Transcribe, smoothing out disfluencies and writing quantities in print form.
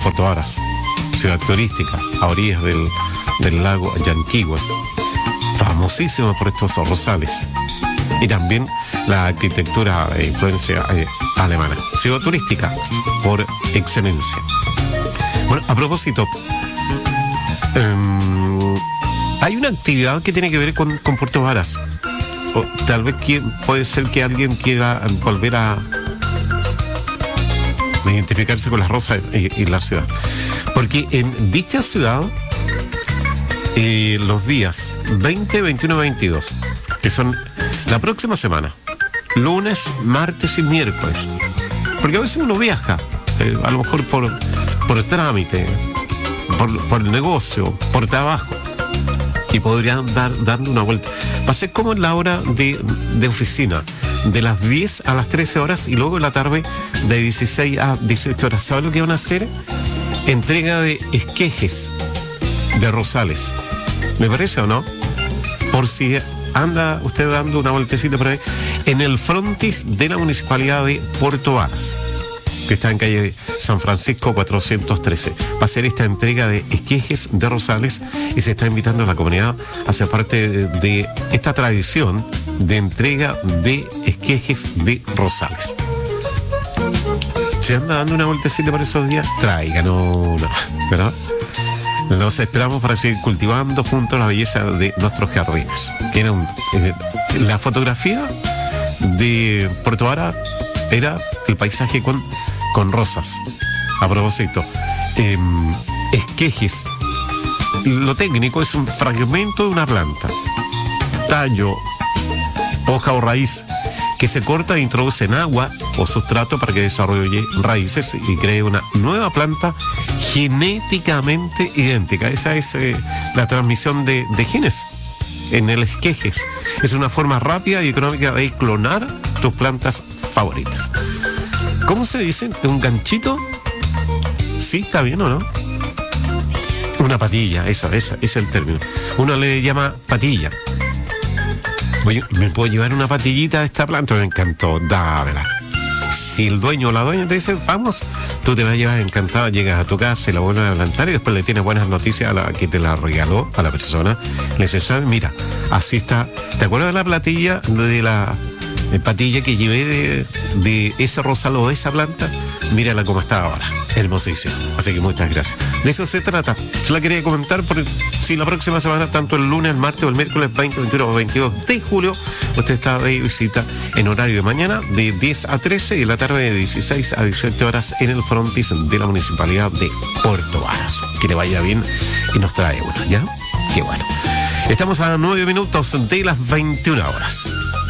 Puerto Varas, ciudad turística a orillas del lago Yanquihue, famosísimo por estos rosales, y también la arquitectura de influencia alemana, ciudad turística por excelencia. Bueno, a propósito, hay una actividad que tiene que ver con Puerto Varas. O tal vez puede ser que alguien quiera volver a identificarse con las rosas y la ciudad. Porque en dicha ciudad, los días 20, 21, 22, que son la próxima semana, lunes, martes y miércoles, porque a veces uno viaja, a lo mejor por trámite, por el negocio, por trabajo, y podrían darle una vuelta. Va a ser como en la hora de oficina, de las 10 a las 13 horas y luego en la tarde de 16 a 18 horas. ¿Saben lo que van a hacer? Entrega de esquejes de rosales. ¿Me parece o no? Por si anda usted dando una vueltecita por ahí, en el frontis de la Municipalidad de Puerto Varas, que está en calle San Francisco 413. Va a ser esta entrega de esquejes de rosales y se está invitando a la comunidad a ser parte de esta tradición de entrega de esquejes de rosales. ¿Se anda dando una vueltecita por esos días? Tráiganos, ¿verdad? Nos esperamos para seguir cultivando junto a la belleza de nuestros jardines. La fotografía de Puerto Varas era el paisaje con rosas. A propósito, esquejes. Lo técnico es un fragmento de una planta, tallo, hoja o raíz, que se corta e introduce en agua o sustrato para que desarrolle raíces y cree una nueva planta genéticamente idéntica. Esa es la transmisión de genes en el esquejes. Es una forma rápida y económica de clonar tus plantas favoritas. ¿Cómo se dice? ¿Un ganchito? Sí, está bien, ¿o no? Una patilla, esa es el término. Uno le llama patilla. Oye, ¿me puedo llevar una patillita de esta planta? Me encantó, dámela. Si el dueño o la dueña te dice, vamos, tú te vas a llevar encantada, llegas a tu casa y la vuelves a plantar y después le tienes buenas noticias a la que te la regaló, a la persona. Le dices, ¿sabes? Mira, así está. ¿Te acuerdas de la platilla, de la patilla que llevé de ese rosal o de esa planta? Mírala como está ahora, hermosísima. Así que muchas gracias. De eso se trata. Yo la quería comentar porque si la próxima semana, tanto el lunes, el martes o el miércoles 20, 21 o 22 de julio, usted está de visita en horario de mañana de 10 a 13 y la tarde de 16 a 17 horas en el frontis de la Municipalidad de Puerto Varas. Que le vaya bien y nos trae uno, ¿ya? Qué bueno. Estamos a 9 minutos de las 21 horas.